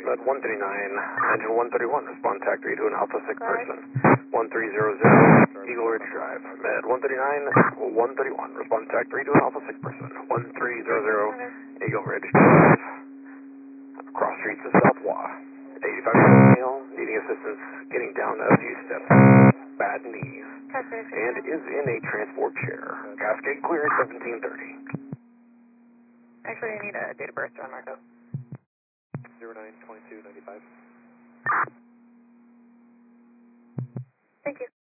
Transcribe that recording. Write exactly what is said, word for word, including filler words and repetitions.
Med one thirty-nine, engine one thirty-one, respond tac three to an Alpha six person. one three zero zero, Eagle Ridge Drive. Med one thirty-nine, one thirty-one, respond tac three to an Alpha six person. one three zero zero, Eagle Ridge Drive. Cross streets of South Wa. eighty-five male, needing assistance getting down a few steps. Bad knees. And is in a transport chair. Cascade clear at seventeen thirty. Actually, I need a date of birth, John Marco. zero nine twenty-two ninety-five. Thank you.